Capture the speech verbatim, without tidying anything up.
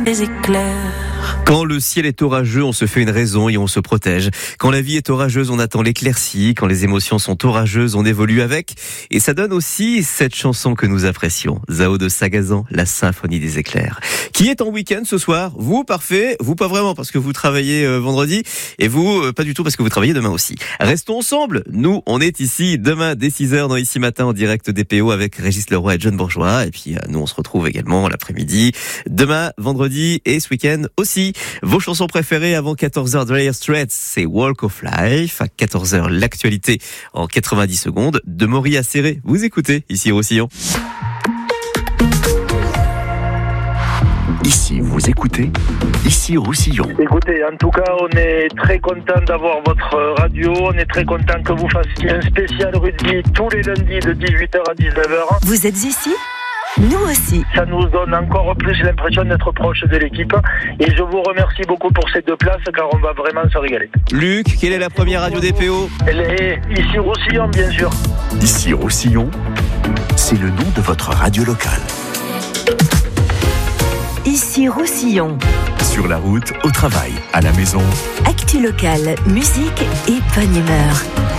des éclairs. Quand le ciel est orageux, on se fait une raison et on se protège. Quand la vie est orageuse, on attend l'éclaircie. Quand les émotions sont orageuses, on évolue avec. Et ça donne aussi cette chanson que nous apprécions. Zao de Sagazan, la symphonie des éclairs. Qui est en week-end ce soir? Vous, parfait. Vous, pas vraiment, parce que vous travaillez euh, vendredi. Et vous, euh, pas du tout, parce que vous travaillez demain aussi. Restons ensemble. Nous, on est ici demain dès six heures dans Ici Matin en direct des P O avec Régis Leroy et John Bourgeois. Et puis, euh, nous, on se retrouve également l'après-midi. Demain, vendredi et ce week-end aussi. Vos chansons préférées avant quatorze heures de Dire Straits, c'est Walk of Life. À quatorze heures, l'actualité en quatre-vingt-dix secondes de Moria Serré. Vous écoutez ici Roussillon. Ici, vous écoutez Ici Roussillon. Écoutez, en tout cas, on est très content d'avoir votre radio. On est très content que vous fassiez un spécial rugby tous les lundis de dix-huit heures à dix-neuf heures. Vous êtes ici ? Nous aussi. Ça nous donne encore plus l'impression d'être proche de l'équipe. Et je vous remercie beaucoup pour ces deux places, car on va vraiment se régaler. Luc, quelle est la première radio des P O? Elle est ici Roussillon, bien sûr. Ici Roussillon, c'est le nom de votre radio locale. Ici Roussillon. Sur la route, au travail, à la maison. Actu locale, musique et bonne humeur.